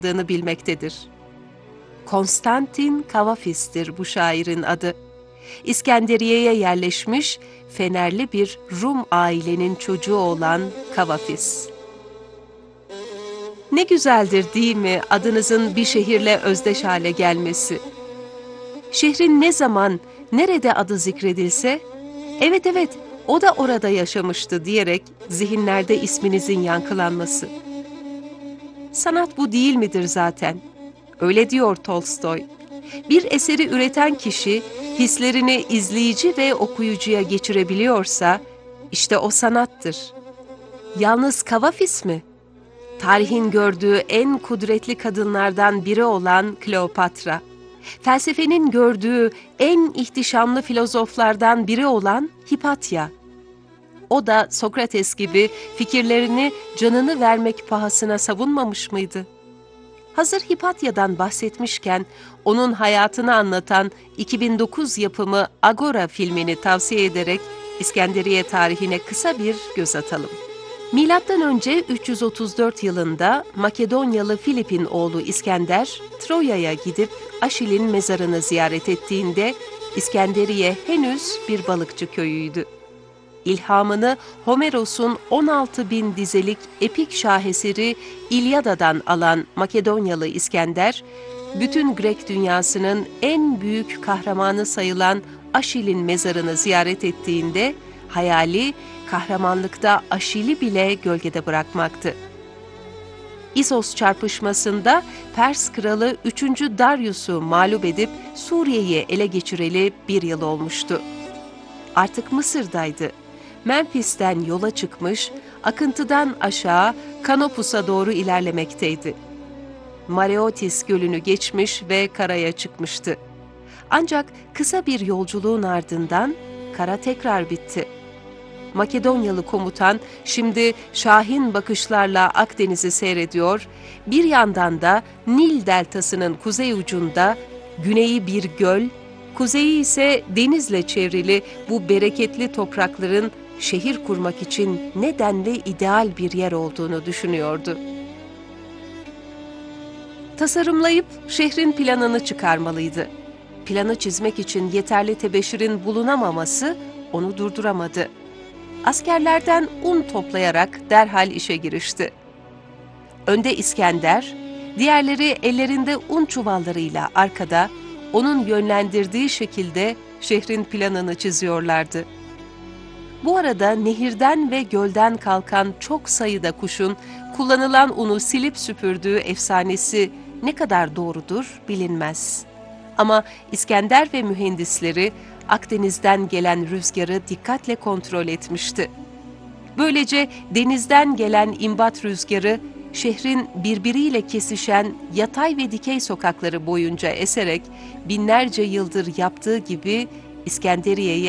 bilmektedir. Konstantin Kavafis'tir bu şairin adı. İskenderiye'ye yerleşmiş, Fenerli bir Rum ailenin çocuğu olan Kavafis. Ne güzeldir değil mi adınızın bir şehirle özdeş hale gelmesi? Şehrin ne zaman, nerede adı zikredilse, evet evet o da orada yaşamıştı diyerek zihinlerde isminizin yankılanması. Sanat bu değil midir zaten? Öyle diyor Tolstoy. Bir eseri üreten kişi hislerini izleyici ve okuyucuya geçirebiliyorsa işte o sanattır. Yalnız Kavafis mi? Tarihin gördüğü en kudretli kadınlardan biri olan Kleopatra, felsefenin gördüğü en ihtişamlı filozoflardan biri olan Hipatya. O da Sokrates gibi fikirlerini canını vermek pahasına savunmamış mıydı? Hazır Hipatya'dan bahsetmişken, onun hayatını anlatan 2009 yapımı Agora filmini tavsiye ederek İskenderiye tarihine kısa bir göz atalım. Milattan önce 334 yılında Makedonyalı Filip'in oğlu İskender, Troya'ya gidip Aşil'in mezarını ziyaret ettiğinde İskenderiye henüz bir balıkçı köyüydü. İlhamını Homeros'un 16.000 dizelik epik şaheseri İlyada'dan alan Makedonyalı İskender, bütün Grek dünyasının en büyük kahramanı sayılan Aşil'in mezarını ziyaret ettiğinde, hayali kahramanlıkta Aşil'i bile gölgede bırakmaktı. İsos çarpışmasında Pers kralı 3. Darius'u mağlup edip Suriye'yi ele geçireli bir yıl olmuştu. Artık Mısır'daydı. Memphis'ten yola çıkmış, akıntıdan aşağı Kanopus'a doğru ilerlemekteydi. Mareotis gölünü geçmiş ve karaya çıkmıştı. Ancak kısa bir yolculuğun ardından kara tekrar bitti. Makedonyalı komutan şimdi şahin bakışlarla Akdeniz'i seyrediyor, bir yandan da Nil deltasının kuzey ucunda güneyi bir göl, kuzeyi ise denizle çevrili bu bereketli toprakların şehir kurmak için nedenli ideal bir yer olduğunu düşünüyordu. Tasarımlayıp şehrin planını çıkarmalıydı. Planı çizmek için yeterli tebeşirin bulunamaması onu durduramadı. Askerlerden un toplayarak derhal işe girişti. Önde İskender, diğerleri ellerinde un çuvallarıyla arkada, onun yönlendirdiği şekilde şehrin planını çiziyorlardı. Bu arada nehirden ve gölden kalkan çok sayıda kuşun kullanılan unu silip süpürdüğü efsanesi ne kadar doğrudur bilinmez. Ama İskender ve mühendisleri Akdeniz'den gelen rüzgarı dikkatle kontrol etmişti. Böylece denizden gelen imbat rüzgarı şehrin birbiriyle kesişen yatay ve dikey sokakları boyunca eserek binlerce yıldır yaptığı gibi İskenderiye'ye